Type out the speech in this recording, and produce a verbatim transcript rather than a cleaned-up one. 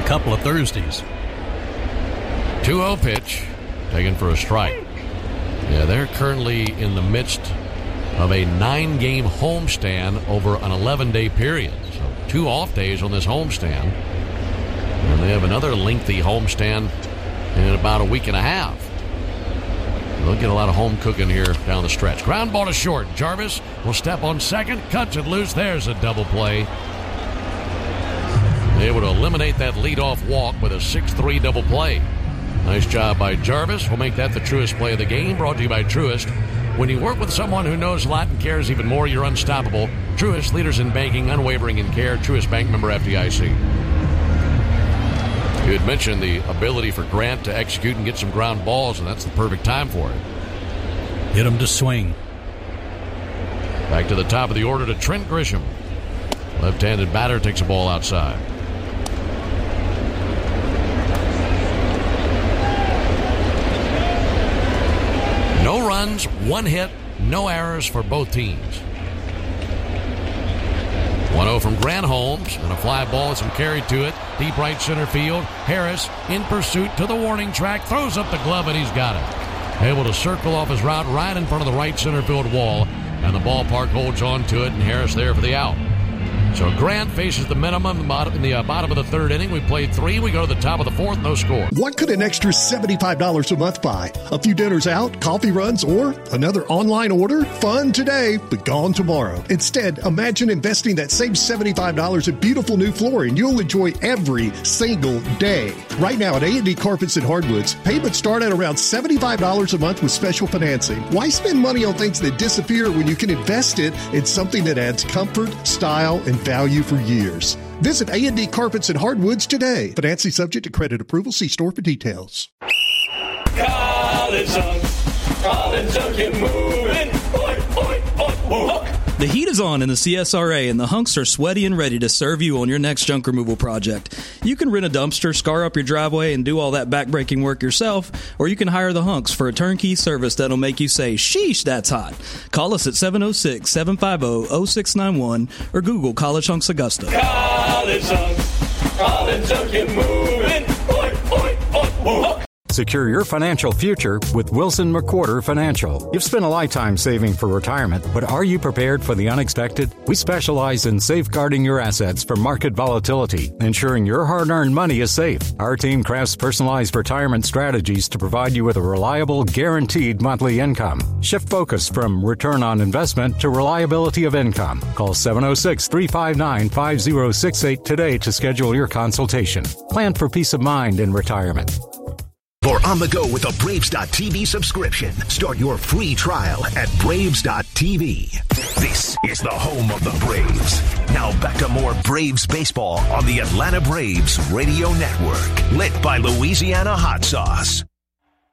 couple of Thursdays. two oh pitch, taken for a strike. Yeah, they're currently in the midst of a nine-game homestand over an eleven-day period. So two off days on this homestand. And they have another lengthy homestand in about a week and a half. They'll get a lot of home cooking here down the stretch. Ground ball to short. Jarvis will step on second, cuts it loose. There's a double play. Able to eliminate that leadoff walk with a six three double play. Nice job by Jarvis. We'll make that the Truist play of the game. Brought to you by Truist. When you work with someone who knows a lot and cares even more, you're unstoppable. Truist, leaders in banking, unwavering in care. Truist Bank, member F D I C. You had mentioned the ability for Grant to execute and get some ground balls, and that's the perfect time for it. Hit him to swing. Back to the top of the order to Trent Grisham. Left-handed batter takes a ball outside. No runs, one hit, no errors for both teams. one oh from Grant Holmes, and a fly ball with some carry to it. Deep right center field. Harris in pursuit to the warning track. Throws up the glove, and he's got it. Able to circle off his route right in front of the right center field wall, and the ballpark holds on to it, and Harris there for the out. So Grant faces the minimum in the uh, bottom of the third inning. We played three. We go to the top of the fourth. No score. What could an extra seventy-five dollars a month buy? A few dinners out, coffee runs, or another online order? Fun today, but gone tomorrow. Instead, imagine investing that same seventy-five dollars in beautiful new flooring you'll enjoy every single day. Right now at A and D Carpets and Hardwoods, payments start at around seventy-five dollars a month with special financing. Why spend money on things that disappear when you can invest it in something that adds comfort, style, and value for years? Visit A and D Carpets and Hardwoods today. Financing subject to credit approval. See store for details. College Hunks, College Hunk, get moving. Oi, oi, oi, oi. The heat is on in the C S R A, and the Hunks are sweaty and ready to serve you on your next junk removal project. You can rent a dumpster, scar up your driveway, and do all that backbreaking work yourself, or you can hire the Hunks for a turnkey service that'll make you say, sheesh, that's hot. Call us at seven oh six, seven five oh, oh six nine one or Google College Hunks Augusta. College Hunks, College Hunk, get moving. Oi, oi, oi, oi. Secure your financial future with Wilson McWhorter Financial. You've spent a lifetime saving for retirement, but are you prepared for the unexpected? We specialize in safeguarding your assets from market volatility, ensuring your hard-earned money is safe. Our team crafts personalized retirement strategies to provide you with a reliable, guaranteed monthly income. Shift focus from return on investment to reliability of income. Call seven oh six, three five nine, five oh six eight today to schedule your consultation. Plan for peace of mind in retirement. For On the Go with a Braves dot T V subscription, start your free trial at Braves dot T V. This is the home of the Braves. Now back to more Braves baseball on the Atlanta Braves Radio Network. Lit by Louisiana Hot Sauce.